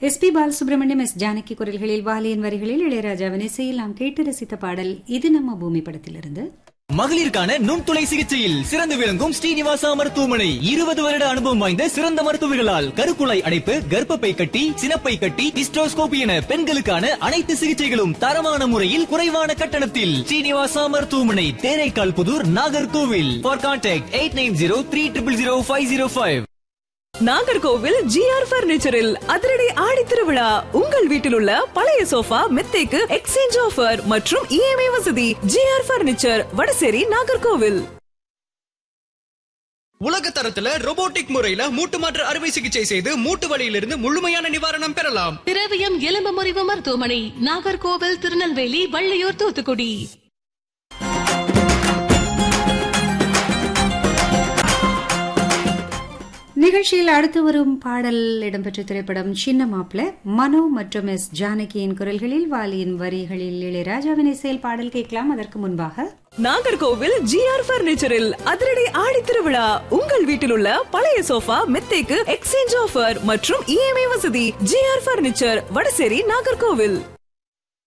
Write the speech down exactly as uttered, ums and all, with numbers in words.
S B Balasubramaniam, S Janaki குரல்களில், வாலியின் வரிகளில் இளையராஜாவின் இசையில் நாம் கேட்டு ரசித்த பாடல் இது நம்ம பூமி படத்திலிருந்து. மகளிருக்கான நுண்துளை சிகிச்சையில் சிறந்து விளங்கும் ஸ்ரீனிவாசா மருத்துவமனை இருபது வருட அனுபவம் வாய்ந்த சிறந்த மருத்துவர்களால் கருக்குழாய் அடைப்பு, கர்ப்பப்பை கட்டி, சினப்பை கட்டி, ஹிஸ்டோஸ்கோபி என பெண்களுக்கான அனைத்து சிகிச்சைகளும் தரமான முறையில் குறைவான கட்டணத்தில். ஸ்ரீனிவாசா மருத்துவமனை, Theraikkal Pudur, Nagercoil. For contact eight nine zero three triple zero five zero five. Nagercoil GR பர்னிச்சரில் அதிரடி ஆடி திருவிழா. உங்கள் வீட்டில் உள்ள பழைய சோஃபா, மெத்தைக்கு எக்ஸ்சேஞ்ச் ஆஃபர் மற்றும் இஎம்ஐ வசதி. GR furniture, Vadasery, Nagercoil. உலக தரத்துல ரோபோட்டிக் முறையில மூட்டு மாற்று அறுவை சிகிச்சை செய்து மூட்டு வலியிலிருந்து முழுமையான நிவாரணம் பெறலாம். திரவியம் எலும்பு முறிவு மருத்துவமனை, நாகர்கோவில், திருநெல்வேலி, வள்ளியூர், தூத்துக்குடி. நிகழ்ச்சியில் அடுத்து வரும் பாடல் இடம்பெற்ற திரைப்படம் சின்ன மாப்பிள. மனோ மற்றும் எஸ் ஜானகியின் குரல்களில், வாலியின் வரிகளில் இளையராஜாவின் இசையில் பாடல் கேட்கலாம். அதற்கு முன்பாக நாகர்கோவில் ஜிஆர் பர்னிச்சரில் அதிரடி ஆடி திருவிழா. உங்கள் வீட்டில் உள்ள பழைய சோஃபா, மெத்தைக்கு எக்ஸ்சேஞ்ச் ஆஃபர் மற்றும் இஎம்ஐ வசதி. GR furniture, Vadasery, Nagercoil.